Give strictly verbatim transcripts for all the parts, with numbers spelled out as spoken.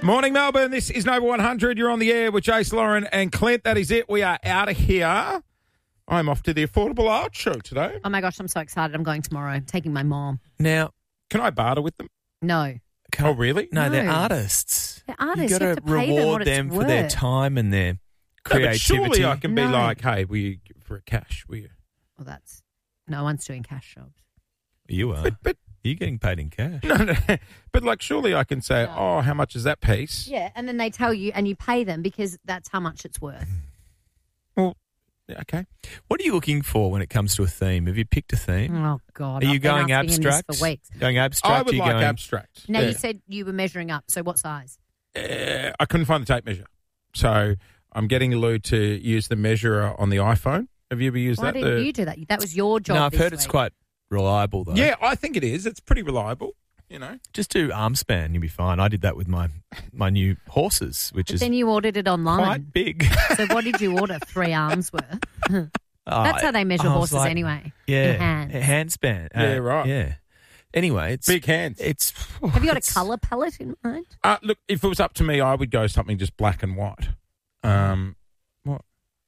Morning, Melbourne. This is Nova one hundred. You're on the air with Jace, Lauren and Clint. That is it. We are out of here. I'm off to the Affordable Art Show today. Oh, my gosh, I'm so excited. I'm going tomorrow. I'm taking my mom. Now, can I barter with them? No. Oh, really? No, No. they're artists. They're artists. You've You got have to to pay them reward what it's them for their worth. time and their No, but creativity. surely I can be No. like, hey, will you, for a cash, will you? Well, that's... No one's doing cash jobs. You are. But, but You're getting paid in cash. no, no, but like, surely I can say, No. oh, how much is that piece? Yeah, and then they tell you and you pay them because that's how much it's worth. Well, yeah, okay. What are you looking for when it comes to a theme? Have you picked a theme? Oh, God. Are you I've been going asking him this abstract? for weeks. Going abstract? I would you like going, abstract. Now, yeah. you said you were measuring up. So what size? Uh, I couldn't find the tape measure. So I'm getting Lou to use the measurer on the iPhone. Have you ever used Why that? didn't The- you do that? That was your job. No, I've this heard it's week. quite reliable, though. Yeah, I think it is. It's pretty reliable, you know. Just do arm span. You'll be fine. I did that with my, my new horses, which But is then you ordered it online. quite big. So what did you order? Three arms worth? Oh, That's how they measure I was horses like, anyway. Yeah. In hands. Hand span. Uh, Yeah, right. Yeah. Anyway, it's Big hands. It's Have you got it's- a colour palette in mind? Uh, look, if it was up to me, I would go something just black and white. Um, what?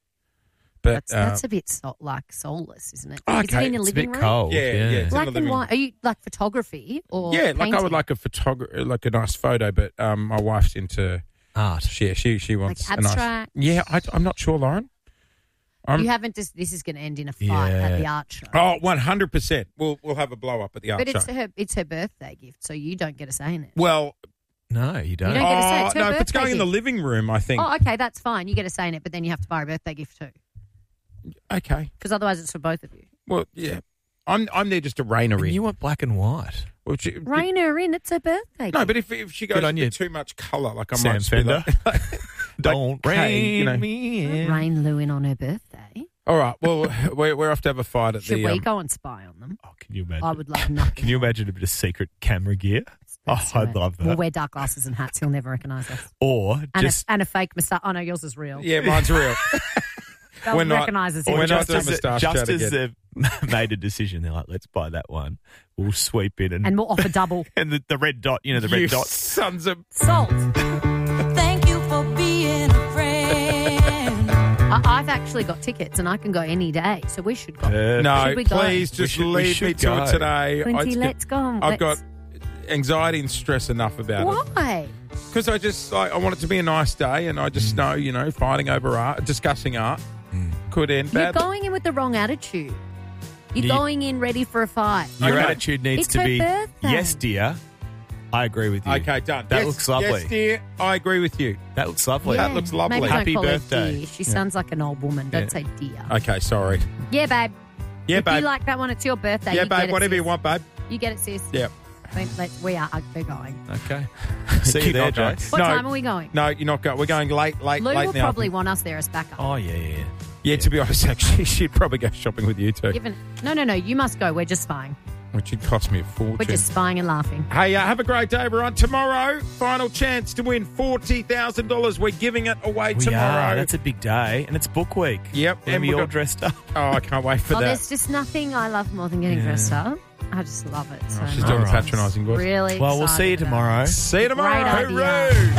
But That's, uh, that's a bit so, like soulless, isn't it? Okay, Is it in a It's a living bit room? cold. Yeah, Yeah, yeah. It's in Black the and living white. Are you like photography or yeah, like I painting? would like a photography, like a nice photo. But um, my wife's into Art. yeah, she she wants Like a nice. abstract? Yeah, I, I'm not sure, Lauren. I'm, You haven't just. This is going to end in a fight Yeah. at the art show. oh, one hundred percent. We'll we'll have a blow up at the art but show. it's her. It's her birthday gift, so you don't get a say in it. Well, No, you don't. You don't get to say oh, it's her no, if it's birthday going in the gift. living room, I think. Oh, okay, that's fine. You get a say in it, but then you have to buy a birthday gift too, Okay. because otherwise it's for both of you. Well, yeah. I'm I'm there just to rein her And in. you want black and white. Well, she- Rein her in. It's her birthday. No, gift. but if if she goes Good a on bit you. too much colour, like I Sam might spit Fender. up. Don't Like, rain hey, you know. me in. Rain Lou in on her birthday. All right. Well, we're we're off to have a fight at Should the. we um, go and spy on them? Oh, can you imagine? I would love nothing. Can you imagine a bit of secret camera gear? Let's Oh, do I'd it. love that. We'll wear dark glasses and hats. He'll never recognise us. Or And, just a, and a fake moustache. Oh, no, yours is real. Yeah, mine's real. They'll we're not- recognise us. we're in not real just doing life. as, moustache just chat as again. they've made a decision, they're like, let's buy that one. We'll sweep in and And we'll offer double. and the, the red dot, you know, the red you dots. sons of. Salt. Thank you for being a friend. I, I've actually got tickets and I can go any day, so we should go. Uh, No, Should we go? please We just should- we leave me should to it go. today. Quincy, It's- let's go. I've got Let's- anxiety and stress enough about it. Why? Because I just like, I want it to be a nice day, and I just Mm. know, you know, fighting over art, discussing art, could end You're badly. going in with the wrong attitude. You're You- going in ready for a fight. Your Okay. attitude needs It's to her be, birthday. yes, dear. I agree with you. Okay, done. That Yes, looks lovely. Yes, dear, I agree with you. That looks lovely. That looks lovely. Maybe Happy don't call birthday. her dear. She sounds like an old woman. Don't Yeah. say dear. Okay, sorry. Yeah, babe. Yeah, if babe. you like that one, it's your birthday. yeah, you babe, get it, whatever sis. you want, babe. You get it, sis. Yeah. Let- let- we are we're going. Okay. See you Keep there, on going. Jace. What No. time are we going? No, you're not going. We're going late, late, Lou late will in the probably afternoon. want us there as backup. Oh, yeah, yeah, yeah. Yeah, to be honest, actually, she'd probably go shopping with you too, Given, no, no, no. You must go. We're just spying. which would cost me a fortune. We're just spying and laughing. Hey, uh, have a great day, everyone. Tomorrow, final chance to win forty thousand dollars. We're giving it away We tomorrow. are. That's a big day. And it's book week. Yep, And and we we've all got- dressed up. Oh, I can't wait for Oh, that. there's just nothing I love more than getting Yeah. dressed up. I just love it so Oh, she's much. doing the Alright. patronising voice. Really Well, we'll see you excited about tomorrow. it. See you tomorrow. Great idea. Hooroo.